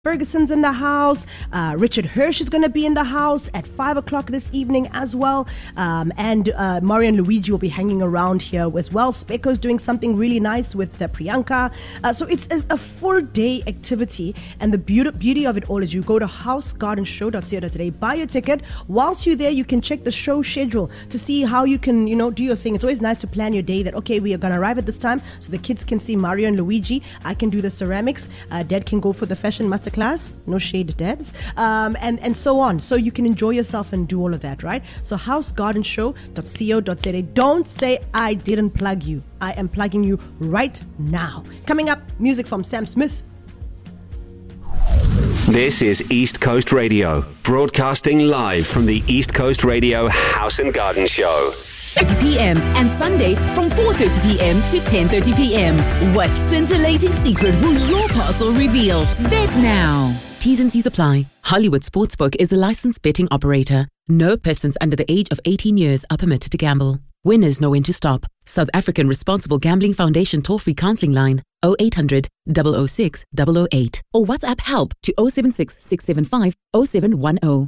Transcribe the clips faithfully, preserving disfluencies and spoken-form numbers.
Ferguson's in the house. Uh, Richard Hirsch is going to be in the house at five o'clock this evening as well. Um, and uh, Mario and Luigi will be hanging around here as well. Speko's doing something really nice with uh, Priyanka. Uh, so it's a, a full day activity. And the beauty, beauty of it all is you go to house garden show dot co dot za, buy your ticket. Whilst you're there, you can check the show schedule to see how you can, you know, do your thing. It's always nice to plan your day that, okay, we are going to arrive at this time so the kids can see Mario and Luigi. I can do the ceramics. Uh, Dad can go for the fashion master class, no shade dads, um, and, and so on. So you can enjoy yourself and do all of that, right? So house garden show dot co dot za. Don't say I didn't plug you. I am plugging you right now. Coming up, music from Sam Smith. This is East Coast Radio, broadcasting live from the East Coast Radio House and Garden Show. thirty p.m. and Sunday from four thirty p.m. to ten thirty p.m. What scintillating secret will your parcel reveal? Bet now. T's and C's apply. Hollywood Sportsbook is a licensed betting operator. No persons under the age of eighteen years are permitted to gamble. Winners know when to stop. South African Responsible Gambling Foundation toll-free counseling line oh eight hundred, double oh six, double oh eight or WhatsApp help to oh seven six, six seven five, oh seven one oh.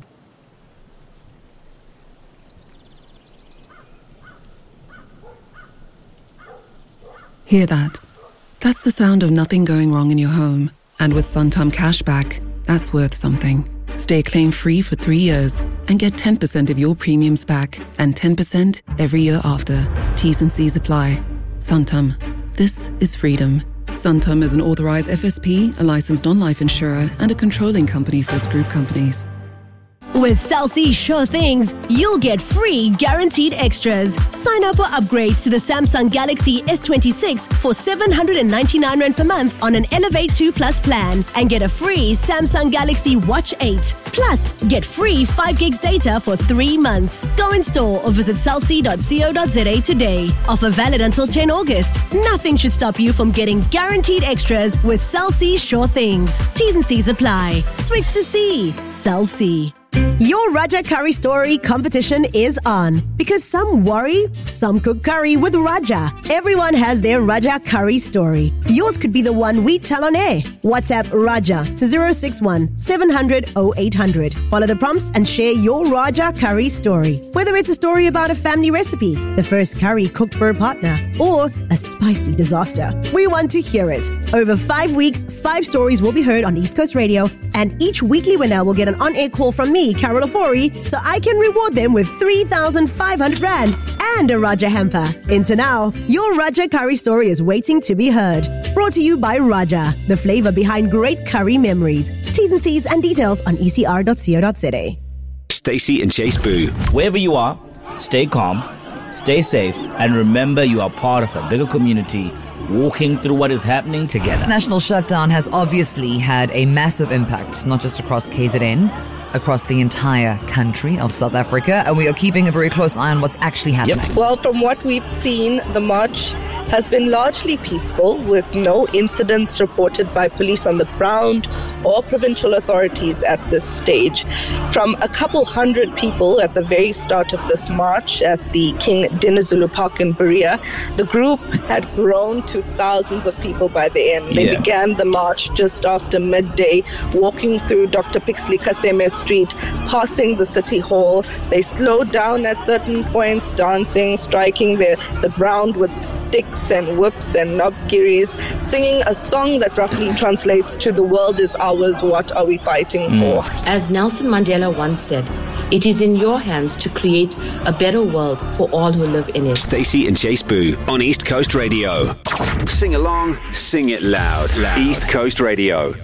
Hear that? That's the sound of nothing going wrong in your home. And with Santam Cashback, that's worth something. Stay claim-free for three years and get ten percent of your premiums back and ten percent every year after. T's and C's apply. Santam. This is freedom. Santam is an authorized F S P, a licensed non-life insurer, and a controlling company for its group companies. With Cell C Sure Things, you'll get free guaranteed extras. Sign up or upgrade to the Samsung Galaxy S twenty-six for seven hundred ninety-nine rand per month on an Elevate two Plus plan and get a free Samsung Galaxy Watch eight. Plus, get free five gigs data for three months. Go in store or visit cell c dot co dot za today. Offer valid until the tenth of August. Nothing should stop you from getting guaranteed extras with Cell C Sure Things. T's and C's apply. Switch to C. Cell C. Your Raja Curry Story competition is on. Because some worry, some cook curry with Raja. Everyone has their Raja Curry story. Yours could be the one we tell on air. WhatsApp Raja to zero six one, seven hundred, oh eight hundred. Follow the prompts and share your Raja Curry story. Whether it's a story about a family recipe, the first curry cooked for a partner, or a spicy disaster, we want to hear it. Over five weeks, five stories will be heard on East Coast Radio, and each weekly winner will get an on-air call from me, Carol Ofori, so I can reward them with three thousand five hundred rand and a Raja hamper. Into now, your Raja Curry story is waiting to be heard. Brought to you by Raja, the flavor behind great curry memories. T's and C's and details on e c r dot co dot za. Stacey and Chase Boo. Wherever you are, stay calm, stay safe, and remember you are part of a bigger community walking through what is happening together. National shutdown has obviously had a massive impact, not just across K Z N, across the entire country of South Africa, and we are keeping a very close eye on what's actually happening. Yep. Well, from what we've seen, the march has been largely peaceful, with no incidents reported by police on the ground or provincial authorities at this stage. From a couple hundred people at the very start of this march at the King Dinizulu Park in Berea, the group had grown to thousands of people by the end. They Yeah. began the march just after midday, walking through Doctor Pixley Kaseme Street, passing the City Hall. They slowed down at certain points, dancing, striking the, the ground with sticks and whips and knobgiris, singing a song that roughly translates to "The world is ours, what are we fighting Mm. for?" As Nelson Mandela once said, it is in your hands to create a better world for all who live in it. Stacey and Chase Boo on East Coast Radio. Sing along, sing it loud. loud. East Coast Radio.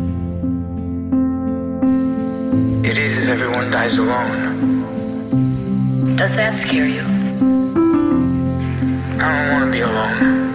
It is if everyone dies alone. Does that scare you? I don't want to be alone.